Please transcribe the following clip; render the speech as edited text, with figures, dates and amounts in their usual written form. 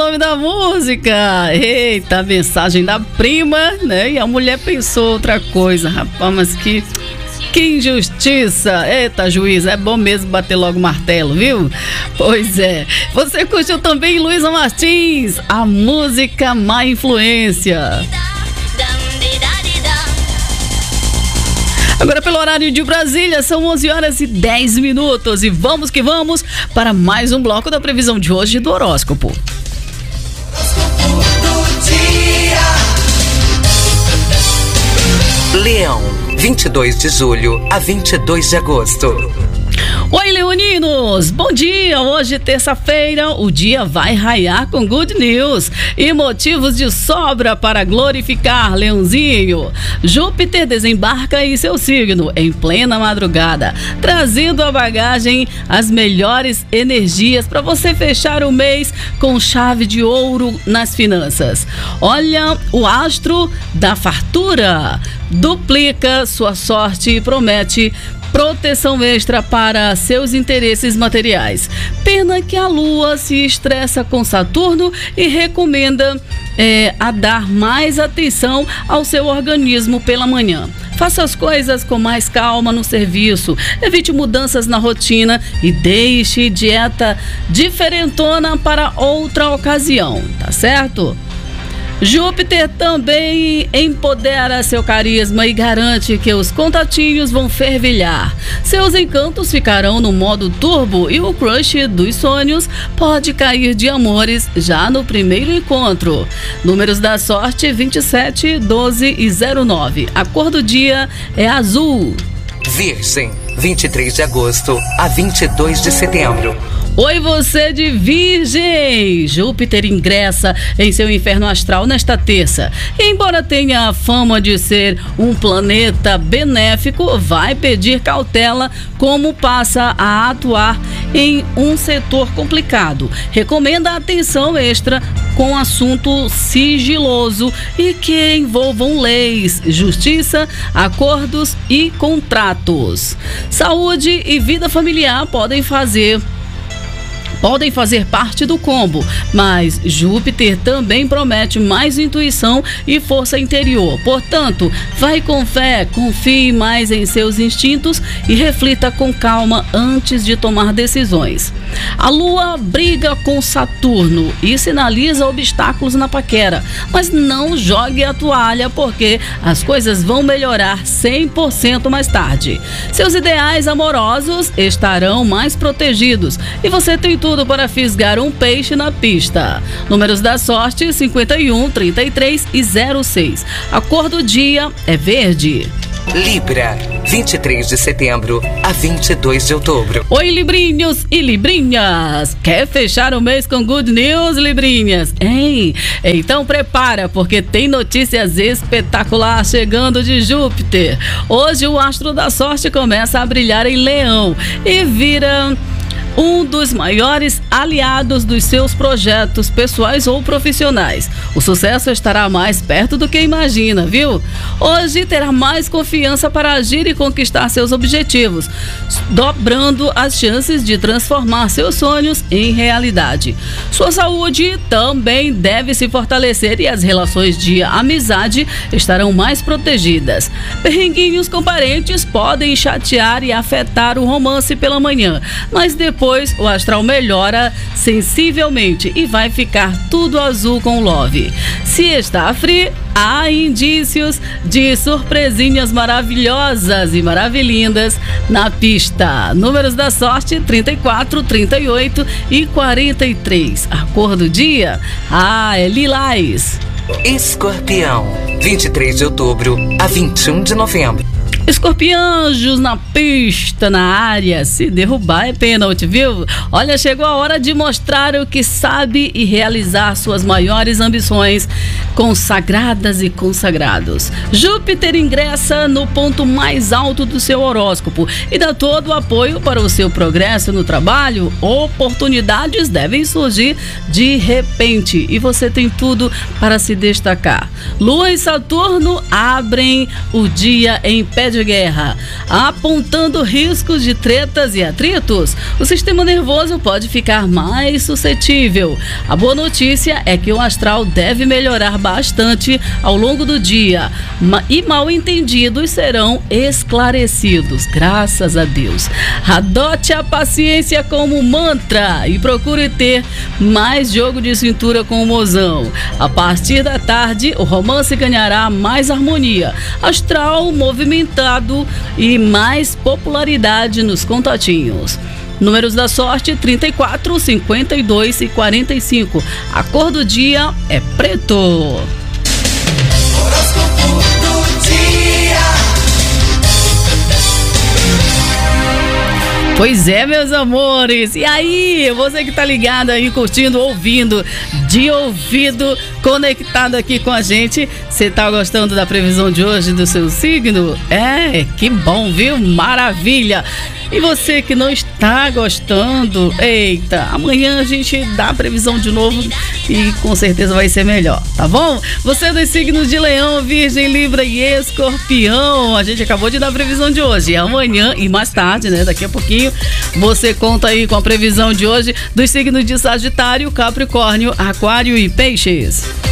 nome da música. Eita, mensagem da prima, né? E a mulher pensou outra coisa, rapaz, mas que injustiça. Eita, juiz, é bom mesmo bater logo o martelo, viu? Pois é. Você curtiu também Luísa Martins, a música Má Influência. Agora, pelo horário de Brasília, são 11h10 e vamos que vamos para mais um bloco da previsão de hoje do horóscopo. Leão, 22 de julho a 22 de agosto. Oi, leoninos! Bom dia! Hoje, terça-feira, o dia vai raiar com good news e motivos de sobra para glorificar, Leãozinho. Júpiter desembarca em seu signo em plena madrugada, trazendo a bagagem as melhores energias para você fechar o mês com chave de ouro nas finanças. Olha, o astro da fartura duplica sua sorte e promete proteção extra para seus interesses materiais. Pena que a Lua se estressa com Saturno e recomenda a dar mais atenção ao seu organismo pela manhã. Faça as coisas com mais calma no serviço, evite mudanças na rotina e deixe dieta diferentona para outra ocasião, tá certo? Júpiter também empodera seu carisma e garante que os contatinhos vão fervilhar. Seus encantos ficarão no modo turbo e o crush dos sonhos pode cair de amores já no primeiro encontro. Números da sorte: 27, 12 e 09. A cor do dia é azul. Virgem, 23 de agosto a 22 de setembro. Oi, você de Virgem! Júpiter ingressa em seu inferno astral nesta terça. Embora tenha a fama de ser um planeta benéfico, vai pedir cautela como passa a atuar em um setor complicado. Recomenda atenção extra com assunto sigiloso e que envolvam leis, justiça, acordos e contratos. Saúde e vida familiar podem fazer parte do combo, mas Júpiter também promete mais intuição e força interior. Portanto, vai com fé, confie mais em seus instintos e reflita com calma antes de tomar decisões. A Lua briga com Saturno e sinaliza obstáculos na paquera, mas não jogue a toalha porque as coisas vão melhorar 100% mais tarde. Seus ideais amorosos estarão mais protegidos e você tem tudo para fisgar um peixe na pista. Números da sorte: 51, 33 e 06. A cor do dia é verde. Libra, 23 de setembro a 22 de outubro. Oi, librinhos e librinhas! Quer fechar o mês com good news, librinhas? Hein? Então prepara, porque tem notícias espetaculares chegando de Júpiter. Hoje o astro da sorte começa a brilhar em Leão e vira um dos maiores aliados dos seus projetos pessoais ou profissionais. O sucesso estará mais perto do que imagina, viu? Hoje terá mais confiança para agir e conquistar seus objetivos, dobrando as chances de transformar seus sonhos em realidade. Sua saúde também deve se fortalecer e as relações de amizade estarão mais protegidas. Perrenguinhos com parentes podem chatear e afetar o romance pela manhã, mas depois o astral melhora sensivelmente e vai ficar tudo azul com love. Se está frio, há indícios de surpresinhas maravilhosas e maravilhindas na pista. Números da sorte: 34, 38 e 43. A cor do dia é lilás. Escorpião, 23 de outubro a 21 de novembro. Escorpianjos na pista, na área. Se derrubar é pênalti, viu? Olha, chegou a hora de mostrar o que sabe e realizar suas maiores ambições, consagradas e consagrados. Júpiter ingressa no ponto mais alto do seu horóscopo e dá todo o apoio para o seu progresso no trabalho. Oportunidades devem surgir de repente e você tem tudo para se destacar. Lua e Saturno abrem o dia em pé de de guerra, apontando riscos de tretas e atritos. O sistema nervoso pode ficar mais suscetível. A boa notícia é que o astral deve melhorar bastante ao longo do dia e mal-entendidos serão esclarecidos, graças a Deus. Adote a paciência como mantra e procure ter mais jogo de cintura com o mozão. A partir da tarde, o romance ganhará mais harmonia, astral movimentado e mais popularidade nos contatinhos. Números da sorte: 34, 52 e 45. A cor do dia é preto. Horóscopo do dia. Pois é, meus amores. E aí, você que tá ligado aí, curtindo, ouvindo, de ouvido, conectado aqui com a gente, você tá gostando da previsão de hoje do seu signo? É, que bom, viu? Maravilha! E você que não está gostando, eita, amanhã a gente dá a previsão de novo e com certeza vai ser melhor, tá bom? Você dos signos de Leão, Virgem, Libra e Escorpião, a gente acabou de dar a previsão de hoje. E amanhã e mais tarde, né, daqui a pouquinho, você conta aí com a previsão de hoje dos signos de Sagitário, Capricórnio, Aquário e Peixes.